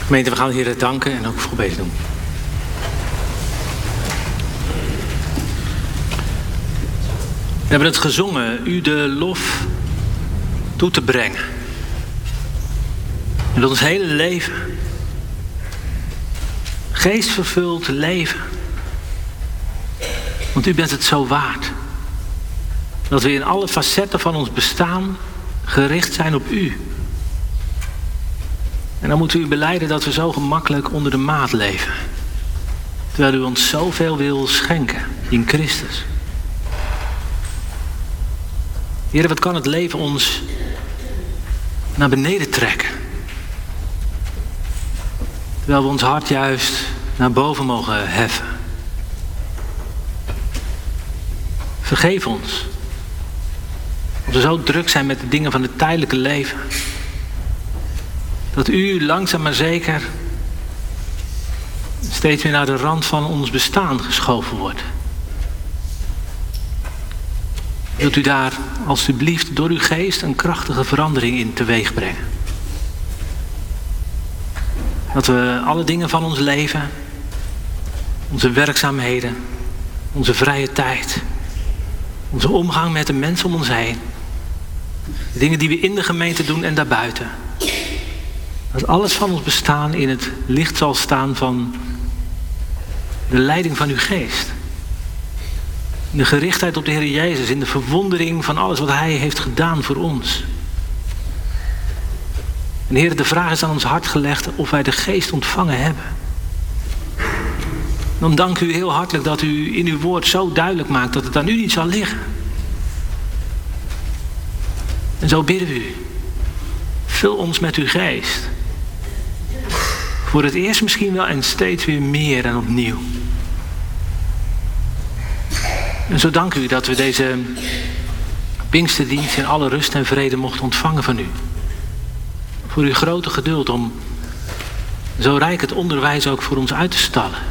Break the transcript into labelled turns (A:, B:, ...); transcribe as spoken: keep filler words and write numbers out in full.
A: Gemeente, we gaan de Heer danken en ook voor gebeden doen. We hebben het gezongen, u de lof toe te brengen. Met ons hele leven. Geestvervuld leven. Want u bent het zo waard. Dat we in alle facetten van ons bestaan gericht zijn op u. En dan moeten we u belijden dat we zo gemakkelijk onder de maat leven. Terwijl u ons zoveel wil schenken in Christus. Heer, wat kan het leven ons naar beneden trekken? Terwijl we ons hart juist naar boven mogen heffen. Vergeef ons. Als we zo druk zijn met de dingen van het tijdelijke leven. Dat u langzaam maar zeker steeds meer naar de rand van ons bestaan geschoven wordt. Wilt u daar alstublieft door uw geest een krachtige verandering in teweeg brengen. Dat we alle dingen van ons leven, onze werkzaamheden, onze vrije tijd, onze omgang met de mensen om ons heen, de dingen die we in de gemeente doen en daarbuiten, dat alles van ons bestaan in het licht zal staan van de leiding van uw geest. In de gerichtheid op de Heer Jezus, in de verwondering van alles wat Hij heeft gedaan voor ons. En Heer, de vraag is aan ons hart gelegd of wij de geest ontvangen hebben. Dan dank u heel hartelijk dat u in uw woord zo duidelijk maakt dat het aan u niet zal liggen. En zo bidden we u, vul ons met uw geest. Voor het eerst misschien wel en steeds weer meer en opnieuw. En zo dank u dat we deze Pinksterdienst in alle rust en vrede mochten ontvangen van u. Voor uw grote geduld om zo rijk het onderwijs ook voor ons uit te stallen.